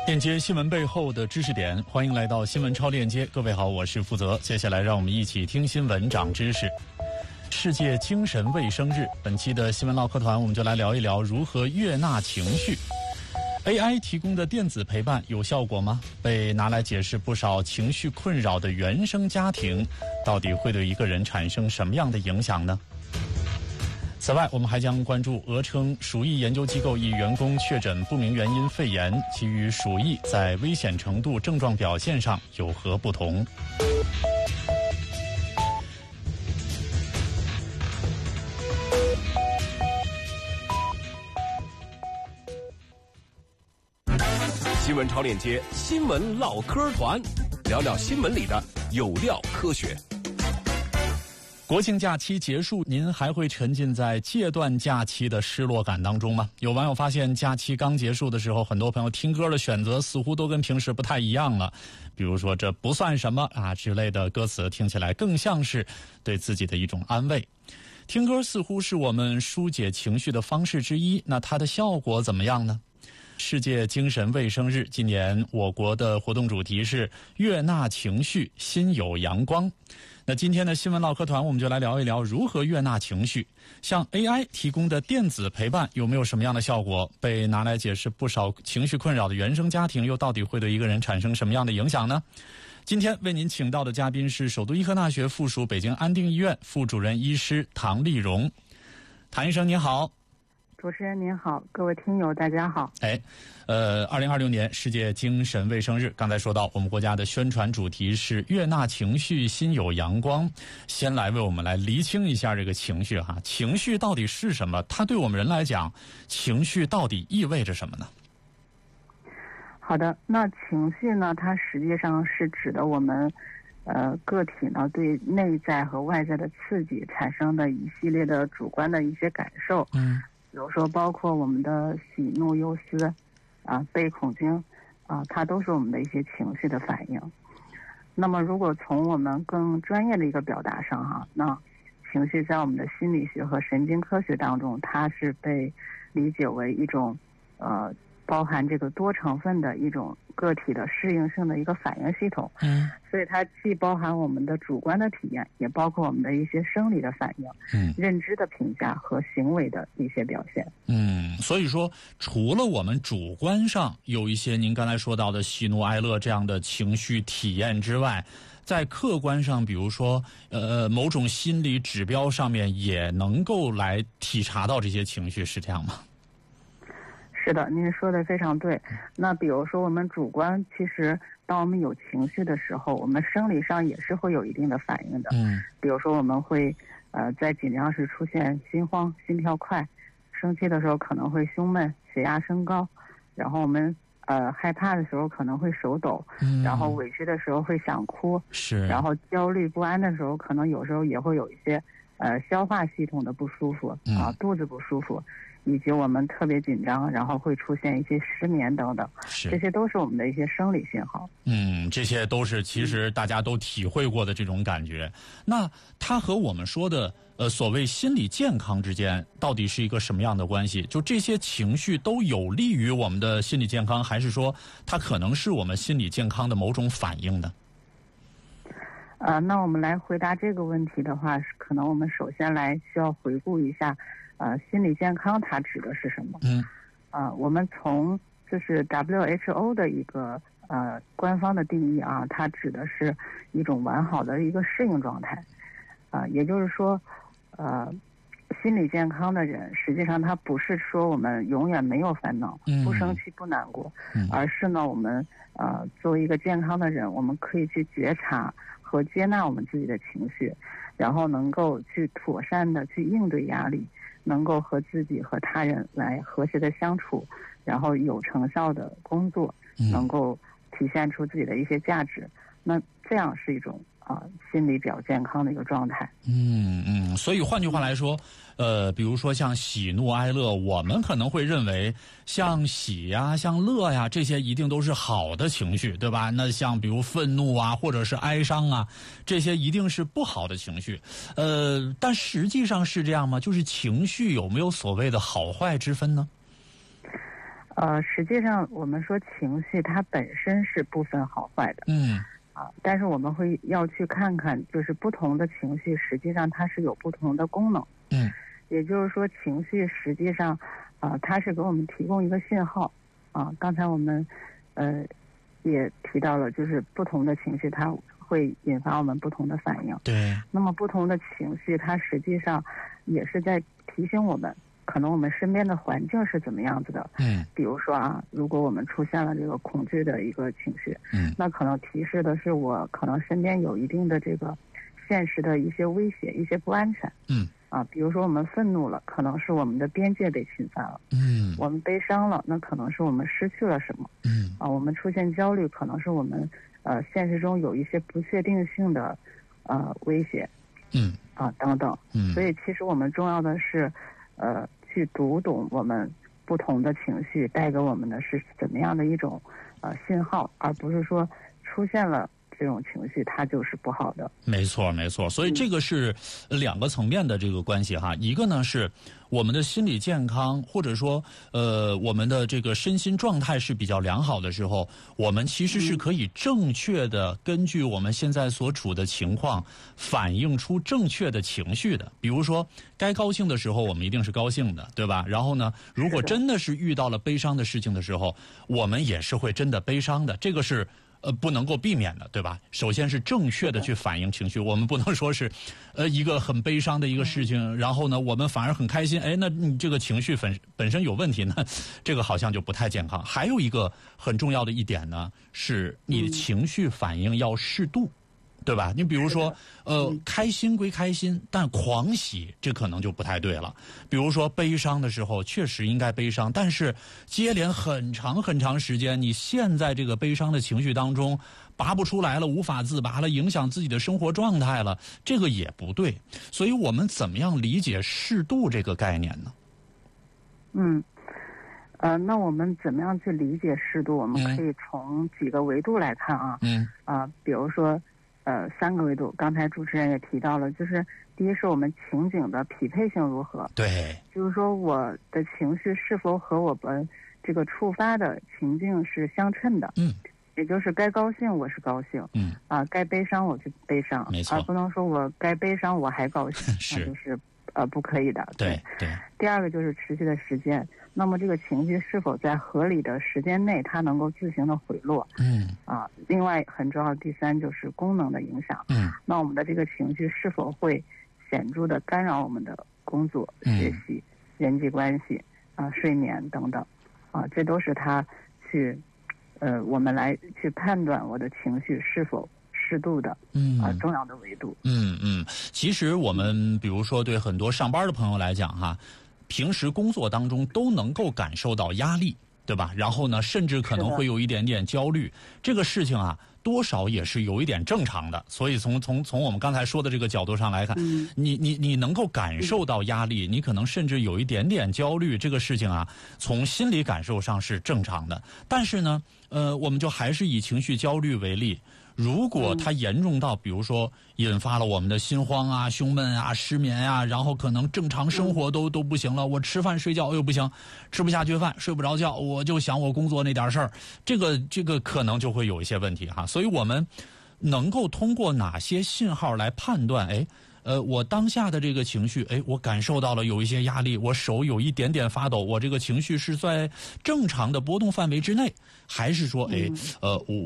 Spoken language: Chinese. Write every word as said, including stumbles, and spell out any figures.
链接新闻背后的知识点，欢迎来到新闻超链接。各位好，我是负责。接下来让我们一起听新闻长知识。世界精神卫生日，本期的新闻唠嗑团我们就来聊一聊如何悦纳情绪。A I 提供的电子陪伴有效果吗？被拿来解释不少情绪困扰的原生家庭，到底会对一个人产生什么样的影响呢？此外，我们还将关注俄称鼠疫研究机构一员工确诊不明原因肺炎，其与鼠疫在危险程度、症状表现上有何不同？ 新闻超链接，新闻唠嗑团，聊聊新闻里的有料科学。 国庆假期结束，您还会沉浸在戒断假期的失落感当中吗？有网友发现，假期刚结束的时候，很多朋友听歌的选择似乎都跟平时不太一样了。比如说这不算什么啊之类的歌词，听起来更像是对自己的一种安慰。听歌似乎是我们疏解情绪的方式之一，那它的效果怎么样呢？世界精神卫生日，今年我国的活动主题是悦纳情绪，心有阳光。那今天的新闻唠嗑团，我们就来聊一聊如何悦纳情绪。像 A I 提供的电子陪伴有没有什么样的效果？被拿来解释不少情绪困扰的原生家庭，又到底会对一个人产生什么样的影响呢？今天为您请到的嘉宾是首都医科大学附属北京安定医院副主任医师唐丽蓉。唐医生您好。 主持人您好，各位听友大家好。 哎，呃，二零二六年世界精神卫生日，刚才说到我们国家的宣传主题是悦纳情绪，心有阳光。先来为我们来厘清一下这个情绪哈，情绪到底是什么？它对我们人来讲，情绪到底意味着什么呢？ 好的，那情绪呢，它实际上是指的我们呃个体呢对内在和外在的刺激产生的一系列的主观的一些感受。嗯。比如说，包括我们的喜怒忧思，啊，悲恐惊，啊，它都是我们的一些情绪的反应。那么，如果从我们更专业的一个表达上哈，那情绪在我们的心理学和神经科学当中，它是被理解为一种呃包含这个多成分的一种个体的适应性的一个反应系统。嗯，所以它既包含我们的主观的体验，也包括我们的一些生理的反应、嗯，认知的评价和行为的一些表现。 嗯，所以说，除了我们主观上有一些您刚才说到的喜怒哀乐这样的情绪体验之外，在客观上，比如说呃某种心理指标上面，也能够来体察到这些情绪，是这样吗？ 是的，您说的非常对。那比如说我们主观，其实当我们有情绪的时候，我们生理上也是会有一定的反应的。嗯，比如说我们会呃在紧张时出现心慌、心跳快，生气的时候可能会胸闷、血压升高，然后我们呃害怕的时候可能会手抖，嗯，然后委屈的时候会想哭，是，然后焦虑不安的时候，可能有时候也会有一些呃消化系统的不舒服、嗯、啊，肚子不舒服。以及我们特别紧张，然后会出现一些失眠等等，这些都是我们的一些生理信号。 嗯，这些都是其实大家都体会过的这种感觉。那它和我们说的呃所谓心理健康之间到底是一个什么样的关系？就这些情绪都有利于我们的心理健康，还是说它可能是我们心理健康的某种反应呢？ 呃，那我们来回答这个问题的话，可能我们首先来需要回顾一下。呃，心理健康它指的是什么？嗯，啊、呃，我们从就是 W H O 的一个呃官方的定义啊，它指的是一种完好的一个适应状态，啊、呃，也就是说，呃，心理健康的人，实际上他不是说我们永远没有烦恼，不生气不难过，嗯、而是呢，我们呃作为一个健康的人，我们可以去觉察和接纳我们自己的情绪，然后能够去妥善的去应对压力。能够和自己和他人来和谐的相处，然后有成效的工作，能够体现出自己的一些价值。那这样是一种啊、呃、心理比较健康的一个状态。 嗯嗯，所以换句话来说，呃，比如说像喜怒哀乐，我们可能会认为像喜呀、像乐呀，这些一定都是好的情绪，对吧？那像比如愤怒啊，或者是哀伤啊，这些一定是不好的情绪。呃，但实际上是这样吗？就是情绪有没有所谓的好坏之分呢？ 呃，实际上我们说情绪它本身是不分好坏的。 嗯。 啊，但是我们会要去看看，就是不同的情绪实际上它是有不同的功能。 嗯。 也就是说，情绪实际上，啊，它是给我们提供一个信号。啊，刚才我们，呃，也提到了，就是不同的情绪它会引发我们不同的反应。 对。 那么不同的情绪，它实际上也是在提醒我们。可能我们身边的环境是怎么样子的？ 嗯， 比如说啊，如果我们出现了这个恐惧的一个情绪， 嗯， 那可能提示的是我可能身边有一定的这个现实的一些威胁、一些不安全。 嗯， 啊，比如说我们愤怒了，可能是我们的边界被侵犯了。 嗯， 我们悲伤了，那可能是我们失去了什么。 嗯， 啊，我们出现焦虑，可能是我们呃现实中有一些不确定性的呃威胁。 嗯， 啊等等。 嗯， 所以其实我们重要的是呃。去读懂我们不同的情绪带给我们的是怎么样的一种呃信号，而不是说出现了这种情绪它就是不好的。 没错没错，所以这个是两个层面的这个关系哈。一个呢是我们的心理健康，或者说呃我们的这个身心状态是比较良好的时候，我们其实是可以正确的根据我们现在所处的情况反映出正确的情绪的。比如说该高兴的时候我们一定是高兴的，对吧？然后呢，如果真的是遇到了悲伤的事情的时候，我们也是会真的悲伤的，这个是呃，不能够避免的，对吧？首先是正确的去反映情绪，我们不能说是，呃，一个很悲伤的一个事情，然后呢，我们反而很开心，哎，那你这个情绪本本身有问题呢，这个好像就不太健康。还有一个很重要的一点呢，是你的情绪反应要适度。对吧？你比如说，呃，开心归开心，但狂喜这可能就不太对了。比如说悲伤的时候，确实应该悲伤，但是接连很长很长时间，你陷在这个悲伤的情绪当中，拔不出来了，无法自拔了，影响自己的生活状态了，这个也不对。所以我们怎么样理解适度这个概念呢？ 嗯。呃，那我们怎么样去理解适度？我们可以从几个维度来看啊。嗯。啊、呃，比如说。呃，三个维度，刚才主持人也提到了，就是第一是我们情景的匹配性如何， 对， 就是说我的情绪是否和我们这个触发的情境是相称的，嗯，也就是该高兴我是高兴，嗯，啊、呃，该悲伤我就悲伤， 没错， 而不能说我该悲伤我还高兴， 是， 那就是呃不可以的， 对对。 第二个就是持续的时间。那么这个情绪是否在合理的时间内，它能够自行的回落？嗯，啊，另外很重要的第三就是功能的影响。嗯，那我们的这个情绪是否会显著的干扰我们的工作、学习、人际关系啊、睡眠等等，啊，这都是它去呃我们来去判断我的情绪是否适度的，嗯啊，重要的维度。 嗯嗯，其实我们比如说对很多上班的朋友来讲哈。平时工作当中都能够感受到压力，对吧？然后呢，甚至可能会有一点点焦虑。这个事情啊，多少也是有一点正常的。所以从从从我们刚才说的这个角度上来看，嗯、你你你能够感受到压力，你可能甚至有一点点焦虑，这个事情啊，从心理感受上是正常的。但是呢，呃，我们就还是以情绪焦虑为例。如果它严重到，比如说引发了我们的心慌啊、胸闷啊、失眠啊，然后可能正常生活都都不行了，我吃饭睡觉又不行，吃不下去饭，睡不着觉，我就想我工作那点事儿，这个这个可能就会有一些问题哈。所以我们能够通过哪些信号来判断？哎。呃，我当下的这个情绪，哎，我感受到了有一些压力，我手有一点点发抖，我这个情绪是在正常的波动范围之内，还是说，哎，呃，我。